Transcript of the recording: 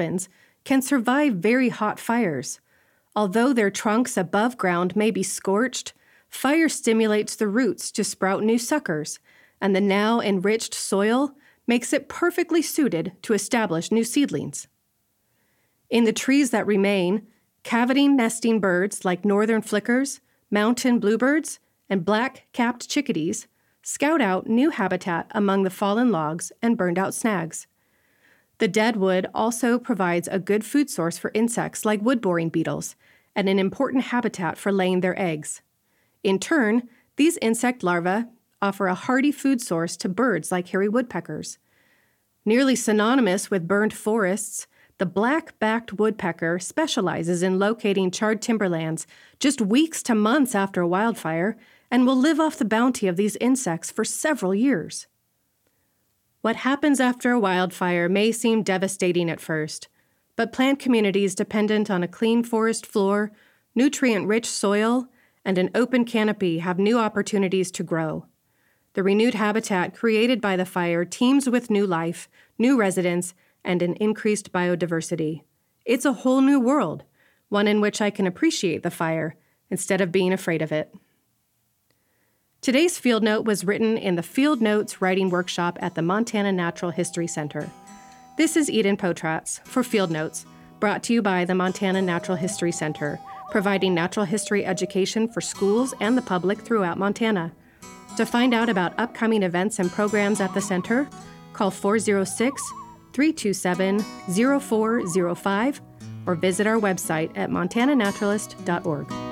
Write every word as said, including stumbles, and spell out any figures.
aspens can survive very hot fires. Although their trunks above ground may be scorched, fire stimulates the roots to sprout new suckers, and the now enriched soil makes it perfectly suited to establish new seedlings. In the trees that remain, cavity nesting birds like northern flickers, mountain bluebirds, and black-capped chickadees scout out new habitat among the fallen logs and burned-out snags. The dead wood also provides a good food source for insects like wood-boring beetles and an important habitat for laying their eggs. In turn, these insect larvae offer a hardy food source to birds like hairy woodpeckers. Nearly synonymous with burned forests, the black-backed woodpecker specializes in locating charred timberlands just weeks to months after a wildfire and will live off the bounty of these insects for several years. What happens after a wildfire may seem devastating at first, but plant communities dependent on a clean forest floor, nutrient-rich soil, and an open canopy have new opportunities to grow. The renewed habitat created by the fire teems with new life, new residents, and an increased biodiversity. It's a whole new world, one in which I can appreciate the fire instead of being afraid of it. Today's Field Note was written in the Field Notes Writing Workshop at the Montana Natural History Center. This is Eden Potratz for Field Notes, brought to you by the Montana Natural History Center, providing natural history education for schools and the public throughout Montana. To find out about upcoming events and programs at the center, call four oh six, three two seven, oh four oh five or visit our website at montana naturalist dot org.